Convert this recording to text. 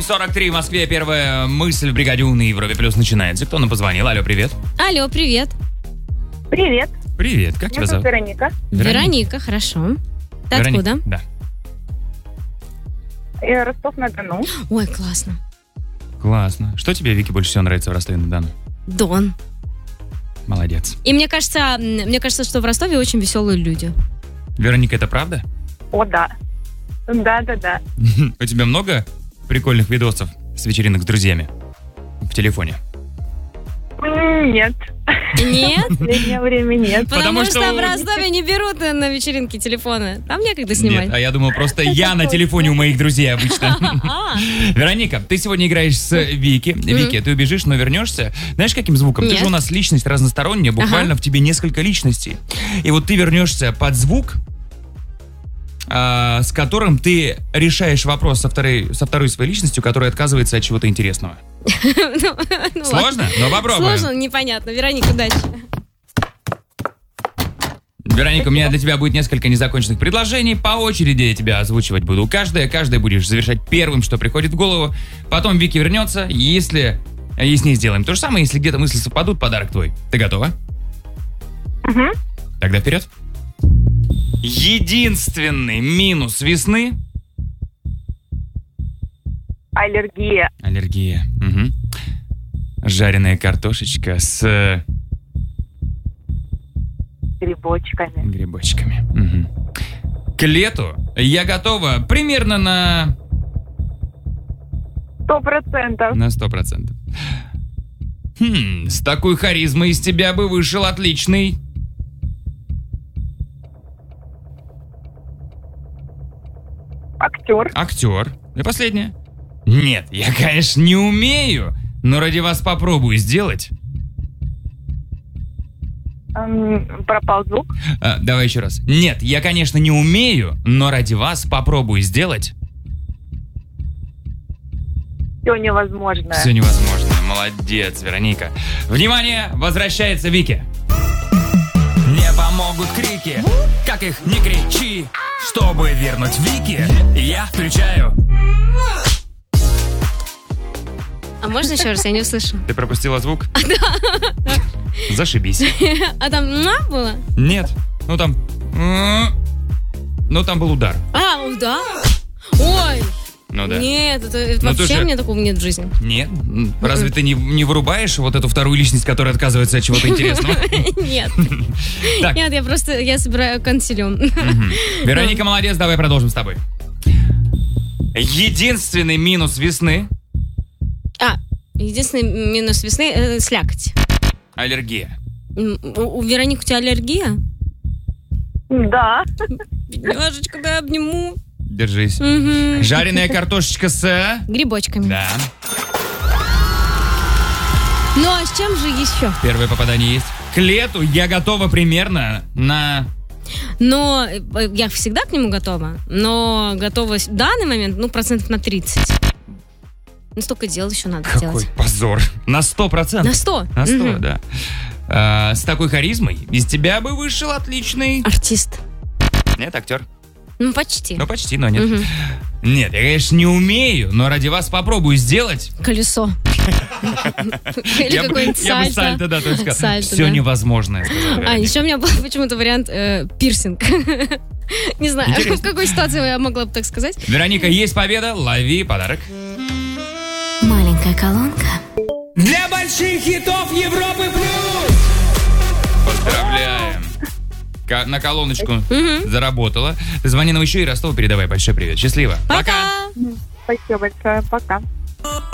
8:43 в Москве. Первая мысль в бригаде У на Европе Плюс начинается. Кто нам позвонил? Алло, привет. Алло, привет. Привет. Привет, как тебя зовут? Вероника. Вероника, хорошо. Ты Вероника, откуда? Да. Ростов-на-Дону. Ой, классно. Классно. Что тебе, Вики, больше всего нравится в Ростове-на-Дону? Дон. Молодец. И мне кажется, что в Ростове очень веселые люди. Вероника, это правда? О, да. Да. У тебя много прикольных видосов с вечеринок с друзьями в телефоне? Нет. Нет? В последнее время нет. Потому что в Ростове не берут на вечеринки телефоны. Там некогда снимать. Нет, а я думал, просто я на телефоне у моих друзей обычно. Вероника, ты сегодня играешь с Вики. Вики, ты убежишь, но вернешься. Знаешь, каким звуком? Ты же у нас личность разносторонняя, буквально в тебе несколько личностей. И вот ты вернешься под звук, с которым ты решаешь вопрос со второй своей личностью, которая отказывается от чего-то интересного. Сложно? Но попробуем. Сложно, непонятно. Вероника, удачи. Вероника, у меня для тебя будет несколько незаконченных предложений. По очереди я тебя озвучивать буду. Каждое будешь завершать первым, что приходит в голову. Потом Вики вернется. Если с ней сделаем то же самое, если где-то мысли совпадут, подарок твой. Ты готова? Угу. Тогда вперед. Единственный минус весны. Аллергия. Аллергия. Угу. Жареная картошечка с Грибочками. Угу. К лету я готова примерно на 100%. На 100%. С такой харизмой из тебя бы вышел отличный... Актер. И последнее. Нет, я, конечно, не умею, но ради вас попробую сделать. Пропал звук. Давай еще раз. Нет, я, конечно, не умею, но ради вас попробую сделать. Все невозможно. Все невозможно. Молодец, Вероника. Внимание, возвращается Вики. Не помогут крики, как их не кричи. Чтобы вернуть Вики, я включаю. А можно еще раз? Я не услышу. Ты пропустила звук? Да. Зашибись. А там было? Нет. Ну там был удар. Да? Ой. Ну да. Нет, это вообще у меня такого нет в жизни. Нет? Разве ты не вырубаешь вот эту вторую личность, которая отказывается от чего-то интересного? Нет. Нет, я собираю консилиум. Вероника, молодец, давай продолжим с тобой. Единственный минус весны. Единственный минус весны — слякоть. Аллергия. У Вероники у тебя аллергия? Да. Бедняжечка, да, обниму. Держись. Жареная картошечка с... Грибочками. Да. Ну а с чем же еще? Первое попадание есть. К лету я готова примерно на... Но я всегда к нему готова. Но готова в данный момент, 30%. Ну, столько дел еще надо сделать. Какой позор. На 100%. На 100? На 100, да. С такой харизмой из тебя бы вышел отличный... Артист. Нет, актер. Почти. Почти, но нет. Нет, я, конечно, не умею, но ради вас попробую сделать... Колесо. Или какой-нибудь сальто. Я бы сальто, да, только сказал. Все да. невозможное, сказала Вероника. Еще у меня был почему-то вариант пирсинг. Не знаю, в какой ситуации я могла бы так сказать. Вероника, есть победа, лови подарок. Маленькая колонка. Для больших хитов Европы Плюс! Поздравляем! На колоночку заработала. Ты звони нам еще и Ростову передавай большой привет. Счастливо. Пока! Спасибо большое. Пока.